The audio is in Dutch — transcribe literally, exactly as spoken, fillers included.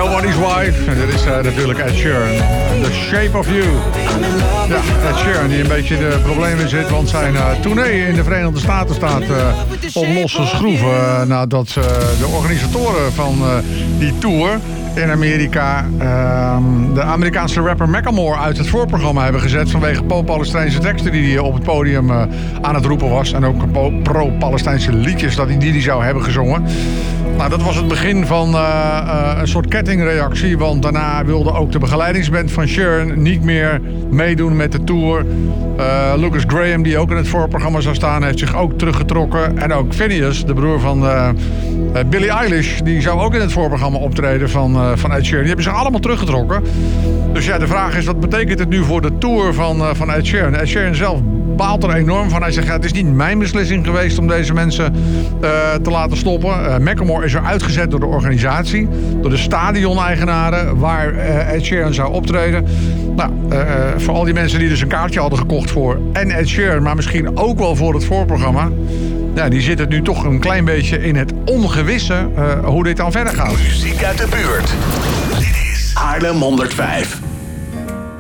Nobody's Wife. En dit is uh, natuurlijk Ed Sheeran. The Shape of You. Ja, Ed Sheeran die een beetje de problemen zit, want zijn uh, tournee in de Verenigde Staten staat uh, op losse schroeven. Uh, nadat uh, de organisatoren van uh, die tour in Amerika uh, de Amerikaanse rapper Macklemore uit het voorprogramma hebben gezet vanwege pro-Palestijnse teksten die hij op het podium uh, aan het roepen was. En ook pro-Palestijnse liedjes dat hij, die hij zou hebben gezongen. Nou, dat was het begin van uh, uh, een soort kettingreactie. Want daarna wilde ook de begeleidingsband van Sheeran niet meer meedoen met de tour. Uh, Lucas Graham, die ook in het voorprogramma zou staan, heeft zich ook teruggetrokken. En ook Phineas, de broer van uh, uh, Billie Eilish, die zou ook in het voorprogramma optreden van, uh, van Ed Sheeran. Die hebben zich allemaal teruggetrokken. Dus ja, de vraag is, wat betekent het nu voor de tour van, uh, van Ed Sheeran? Ed Sheeran zelf baalt er enorm van. Hij zegt, ja, het is niet mijn beslissing geweest om deze mensen uh, te laten stoppen. Uh, Macklemore is er uitgezet door de organisatie, door de stadion-eigenaren waar uh, Ed Sheeran zou optreden. Nou, uh, voor al die mensen die dus een kaartje hadden gekocht voor en Ed Sheeran, maar misschien ook wel voor het voorprogramma, ja, die zitten nu toch een klein beetje in het ongewisse uh, hoe dit dan verder gaat. Muziek uit de buurt. Dit is Haarlem honderdvijf.